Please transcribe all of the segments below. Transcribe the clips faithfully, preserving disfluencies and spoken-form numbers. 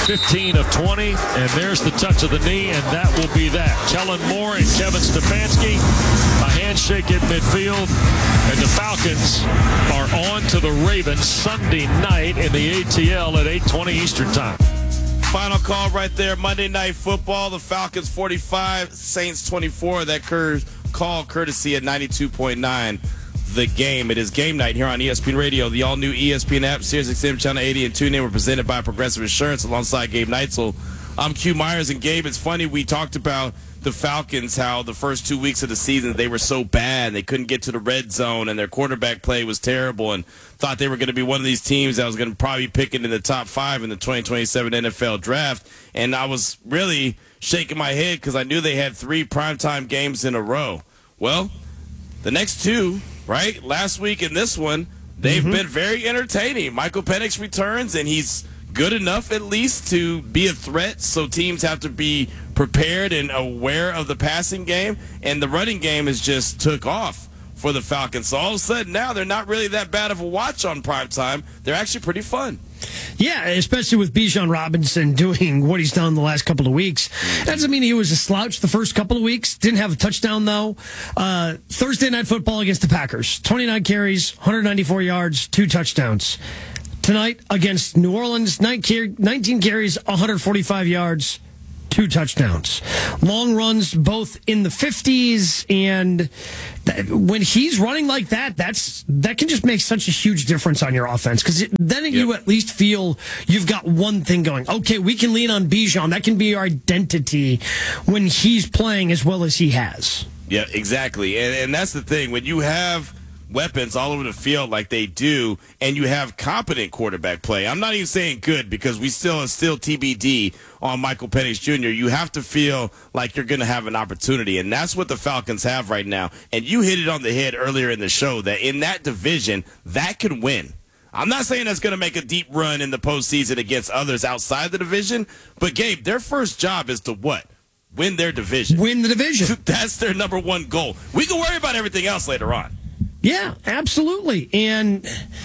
fifteen of twenty, and there's the touch of the knee, and that will be that. Kellen Moore and Kevin Stefanski, a handshake at midfield, and the Falcons are on to the Ravens Sunday night in the A T L at eight twenty Eastern Time. Final call right there. Monday Night Football. The Falcons forty-five, Saints twenty-four. That cur- call courtesy at ninety-two point nine. The Game. It is game night here on E S P N Radio. The all-new E S P N app, Sirius X M Channel eighty, and TuneIn were presented by Progressive Insurance alongside Gabe Neitzel. I'm Q Myers, and Gabe, it's funny, we talked about the Falcons, how the first two weeks of the season they were so bad. They couldn't get to the red zone, and their quarterback play was terrible, and thought they were going to be one of these teams that was going to probably pick it in the top five in the twenty twenty-seven N F L draft. And I was really shaking my head because I knew they had three primetime games in a row. Well, the next two, right, last week and this one, they've mm-hmm. been very entertaining. Michael Penix returns, and he's good enough at least to be a threat, so teams have to be prepared and aware of the passing game, and the running game has just took off for the Falcons. So all of a sudden now they're not really that bad of a watch on primetime. They're actually pretty fun. Yeah, especially with Bijan Robinson doing what he's done the last couple of weeks. That doesn't mean he was a slouch the first couple of weeks. Didn't have a touchdown, though. Uh, Thursday Night Football against the Packers. twenty-nine carries, one hundred ninety-four yards, two touchdowns. Tonight against New Orleans, nineteen carries, one hundred forty-five yards, two touchdowns. Long runs both in the fifties, and th- when he's running like that, that's that can just make such a huge difference on your offense, because then yep. you at least feel you've got one thing going. Okay, we can lean on Bijan. That can be our identity when he's playing as well as he has. Yeah, exactly. And, and that's the thing. When you have weapons all over the field like they do, and you have competent quarterback play. I'm not even saying good, because we still are still T B D on Michael Penix Junior You have to feel like you're going to have an opportunity, and that's what the Falcons have right now. And you hit it on the head earlier in the show that in that division, that can win. I'm not saying that's going to make a deep run in the postseason against others outside the division, but Gabe, their first job is to what? Win their division. Win the division. That's their number one goal. We can worry about everything else later on. Yeah, absolutely. And,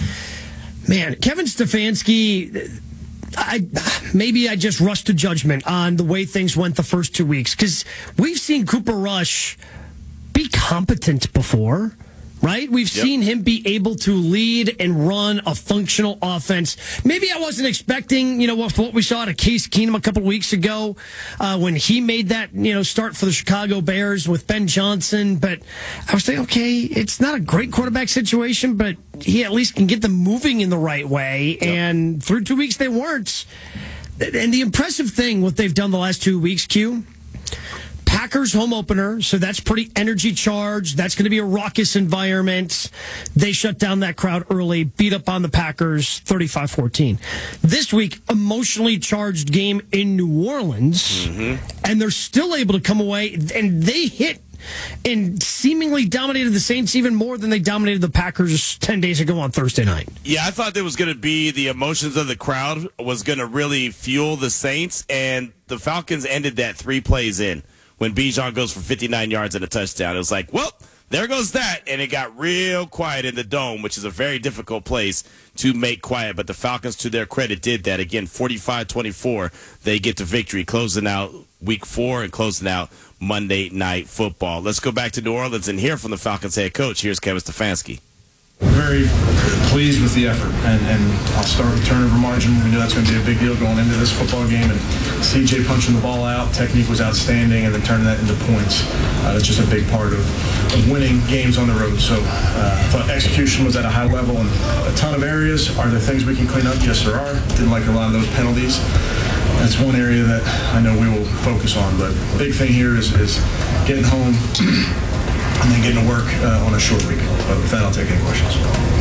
man, Kevin Stefanski, I maybe I just rushed to judgment on the way things went the first two weeks, because we've seen Cooper Rush be competent before, right? We've yep. seen him be able to lead and run a functional offense. Maybe I wasn't expecting, you know, what, what we saw at Case Keenum a couple weeks ago uh, when he made that, you know, start for the Chicago Bears with Ben Johnson. But I was thinking, okay, it's not a great quarterback situation, but he at least can get them moving in the right way. Yep. And through two weeks, they weren't. And the impressive thing, what they've done the last two weeks, Q, Packers home opener, so that's pretty energy charged. That's going to be a raucous environment. They shut down that crowd early, beat up on the Packers thirty-five fourteen. This week, emotionally charged game in New Orleans, mm-hmm. and they're still able to come away, and they hit and seemingly dominated the Saints even more than they dominated the Packers ten days ago on Thursday night. Yeah, I thought there was going to be the emotions of the crowd was going to really fuel the Saints, and the Falcons ended that three plays in. When Bijan goes for fifty-nine yards and a touchdown, it was like, well, there goes that. And it got real quiet in the Dome, which is a very difficult place to make quiet. But the Falcons, to their credit, did that. Again, forty-five twenty-four, they get the victory, closing out week four and closing out Monday Night Football. Let's go back to New Orleans and hear from the Falcons head coach. Here's Kevin Stefanski. Very pleased with the effort, and, and I'll start with turnover margin. We knew that's going to be a big deal going into this football game, and C J punching the ball out, technique was outstanding, and then turning that into points. Uh, that's just a big part of, of winning games on the road. So uh, I thought execution was at a high level in a ton of areas. Are there things we can clean up? Yes, there are. Didn't like a lot of those penalties. That's one area that I know we will focus on, but big thing here is, is getting home and then getting to work uh, on a short week. But with that, I'll take any questions.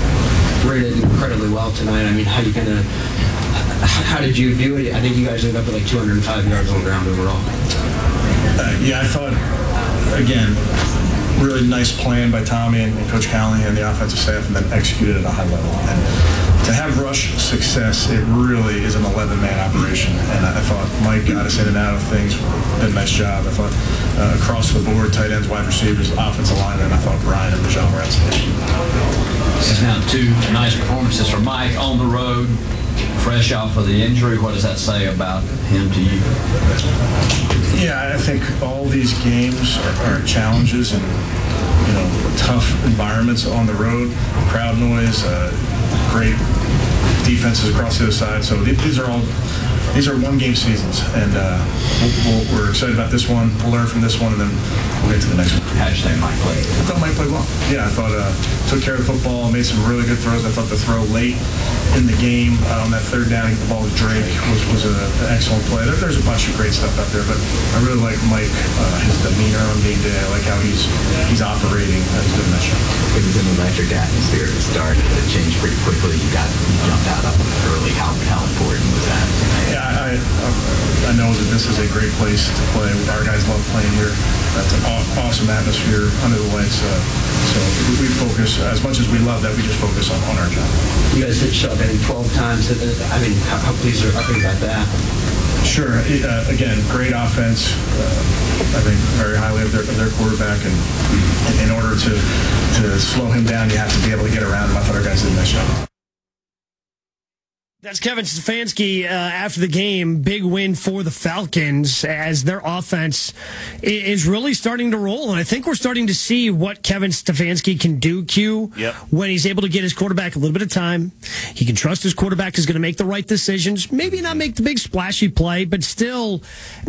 Rated incredibly well tonight. I mean, how you gonna? How did you view it? I think you guys ended up at like two hundred five yards on the ground overall. Uh, yeah, I thought again, really nice plan by Tommy and, and Coach Callahan and the offensive staff, and then executed at a high level. And to have rush success, it really is an eleven-man operation. And I, I thought Mike got us in and out of things, did a nice job. I thought uh, across the board, tight ends, wide receivers, offensive linemen, I thought Brian and Bijan were outstanding. This is now two nice performances for Mike on the road, fresh off of the injury. What does that say about him to you? Yeah, I think all these games are, are challenges and, you know, tough environments on the road, crowd noise, uh, great defenses across the other side. So these are all these are one-game seasons, and uh, we'll, we'll, we're excited about this one. We'll learn from this one, and then we'll get to the next one. How did you think Mike played? I thought Mike played well. Yeah, I thought uh, took care of the football, made some really good throws. I thought the throw late in the game uh, on that third down, get the ball to Drake was was a, an excellent play. There, there's a bunch of great stuff out there, but I really like Mike, uh, his demeanor on game day. I like how he's he's operating. Uh, he's doing that job. It was an electric atmosphere to start. It changed pretty quickly. You got you jumped out up early. How how important was that? Yeah, I, I I know that this is a great place to play. Our guys love playing here. That's an aw- awesome atmosphere under the lights. Uh, so we, we focus, as much as we love that, we just focus on, on our job. You guys hit Chubb, I think, twelve times. I mean, how, how pleased are you about that? Sure. Uh, again, great offense. Uh, I think very highly of their, of their quarterback. And in order to, to slow him down, you have to be able to get around him. I thought our guys did a nice job. That's Kevin Stefanski uh, after the game. Big win for the Falcons as their offense is really starting to roll. And I think we're starting to see what Kevin Stefanski can do, Q, yep. when he's able to get his quarterback a little bit of time. He can trust his quarterback is going to make the right decisions. Maybe not make the big splashy play, but still,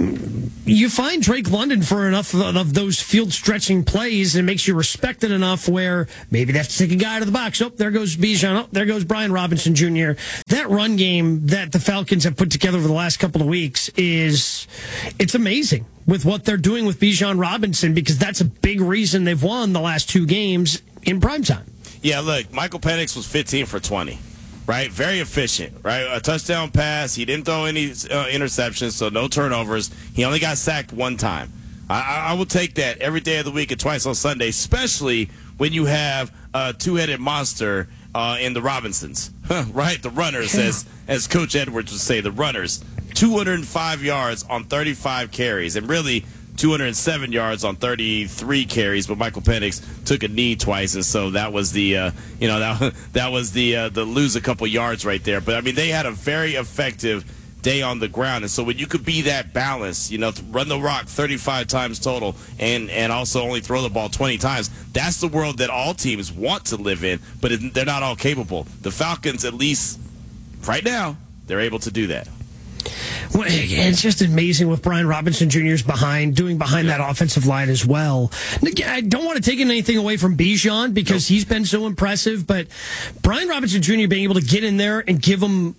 you find Drake London for enough of those field-stretching plays, and it makes you respect it enough where maybe they have to take a guy out of the box. Oh, there goes Bijan. Oh, there goes Brian Robinson Junior That run game that the Falcons have put together over the last couple of weeks is it's amazing with what they're doing with Bijan Robinson, because that's a big reason they've won the last two games in primetime. Yeah, look, Michael Penix was fifteen for twenty, right? Very efficient, right? A touchdown pass. He didn't throw any uh, interceptions, so no turnovers. He only got sacked one time. I, I, I will take that every day of the week and twice on Sunday, especially when you have a two-headed monster Uh, in the Robinsons, right? The runners, yeah. as as Coach Edwards would say, the runners. two hundred five yards on thirty-five carries, and really two hundred seven yards on thirty-three carries. But Michael Penix took a knee twice, and so that was the uh, you know that that was the uh, the lose a couple yards right there. But I mean, they had a very effective day on the ground, and so when you could be that balanced, you know, run the rock thirty-five times total and and also only throw the ball twenty times, that's the world that all teams want to live in, but it, they're not all capable. The Falcons, at least right now, they're able to do that. Well, it's just amazing what Brian Robinson Junior's behind, doing behind that offensive line as well. I don't want to take anything away from Bijan because nope. he's been so impressive, but Brian Robinson Junior being able to get in there and give him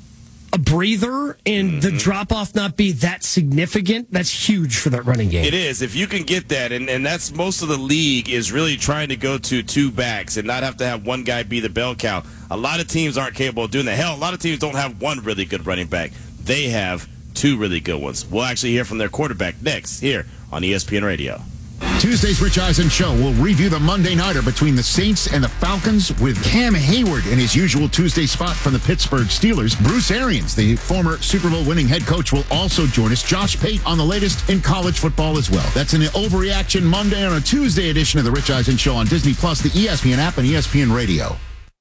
a breather and mm-hmm. the drop-off not be that significant, that's huge for that running game. It is. If you can get that, and, and that's most of the league is really trying to go to two backs and not have to have one guy be the bell cow. A lot of teams aren't capable of doing that. Hell, a lot of teams don't have one really good running back. They have two really good ones. We'll actually hear from their quarterback next here on E S P N Radio. Tuesday's Rich Eisen Show will review the Monday nighter between the Saints and the Falcons with Cam Hayward in his usual Tuesday spot from the Pittsburgh Steelers. Bruce Arians, the former Super Bowl winning head coach, will also join us. Josh Pate on the latest in college football as well. That's an Overreaction Monday on a Tuesday edition of the Rich Eisen Show on Disney Plus, the E S P N app, and E S P N Radio.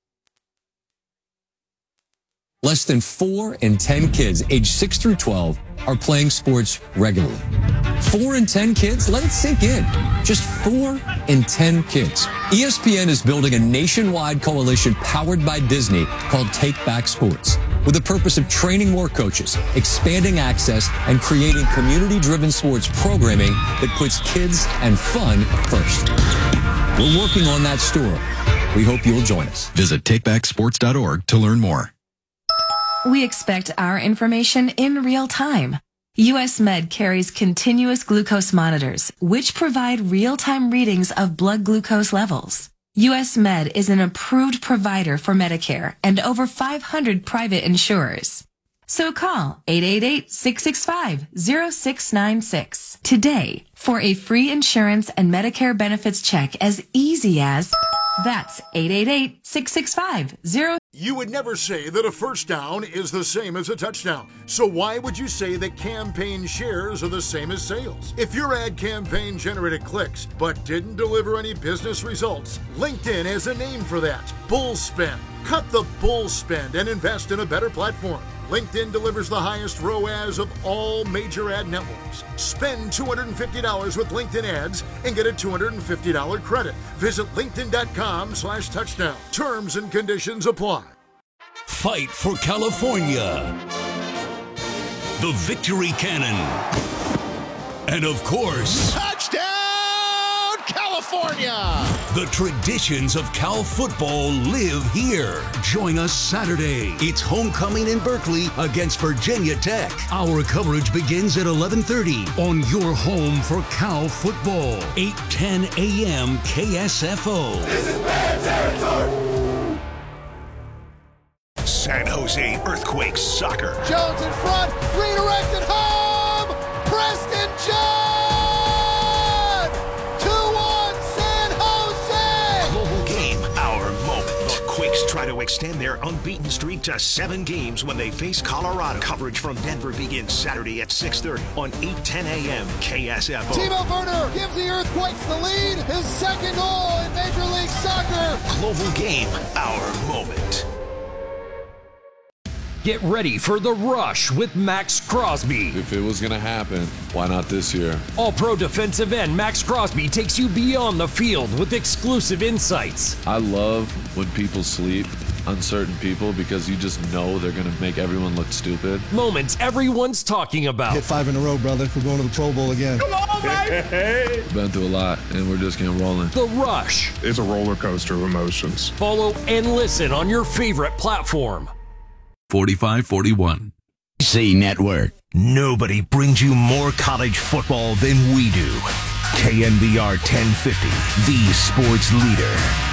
Less than four in ten kids aged six through twelve are playing sports regularly. Four in ten kids? Let it sink in. Just four in ten kids. E S P N is building a nationwide coalition powered by Disney called Take Back Sports, with the purpose of training more coaches, expanding access, and creating community-driven sports programming that puts kids and fun first. We're working on that story. We hope you'll join us. Visit take back sports dot org to learn more. We expect our information in real time. U S Med carries continuous glucose monitors, which provide real-time readings of blood glucose levels. U S Med is an approved provider for Medicare and over five hundred private insurers. So call eight eight eight, six six five, zero six nine six today for a free insurance and Medicare benefits check as easy as That's eight eight eight, six six five, zero. You would never say that a first down is the same as a touchdown. So why would you say that campaign shares are the same as sales? If your ad campaign generated clicks but didn't deliver any business results, LinkedIn has a name for that. Bull spend. Cut the bull spend and invest in a better platform. LinkedIn delivers the highest R O A S of all major ad networks. Spend two hundred fifty dollars with LinkedIn ads and get a two hundred fifty dollars credit. Visit linkedin.com slash touchdown. Terms and conditions apply. Fight for California. The Victory Cannon. And of course, touchdown, California! The traditions of Cal football live here. Join us Saturday. It's homecoming in Berkeley against Virginia Tech. Our coverage begins at eleven thirty on your home for Cal football. eight ten a.m. K S F O. This is bad territory. San Jose Earthquakes soccer. Jones in front, redirected home. Preston John. two one San Jose. Global game, our moment. The Quakes try to extend their unbeaten streak to seven games when they face Colorado. Coverage from Denver begins Saturday at six thirty on eight ten a.m. K S F O. Timo Werner gives the Earthquakes the lead. His second goal in Major League Soccer. Global game, our moment. Get ready for The Rush with Max Crosby. If it was going to happen, why not this year? All-Pro defensive end Max Crosby takes you beyond the field with exclusive insights. I love when people sleep on certain people because you just know they're going to make everyone look stupid. Moments everyone's talking about. Hit five in a row, brother. We're going to the Pro Bowl again. Come on, baby! Been through a lot, and we're just getting rolling. The Rush. It's a roller coaster of emotions. Follow and listen on your favorite platform. forty-five forty-one. C Network. Nobody brings you more college football than we do. K N B R ten fifty, the sports leader.